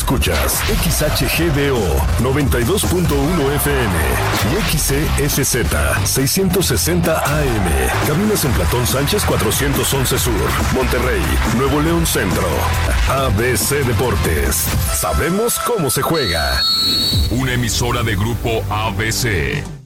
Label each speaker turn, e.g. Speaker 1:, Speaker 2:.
Speaker 1: escuchas XHGBO 92.1 FM y XEFZ 660 AM. Cabinas en Platón Sánchez 411 Sur, Monterrey, Nuevo León Centro. ABC Deportes. Sabemos cómo se juega.
Speaker 2: Una emisora de Grupo ABC.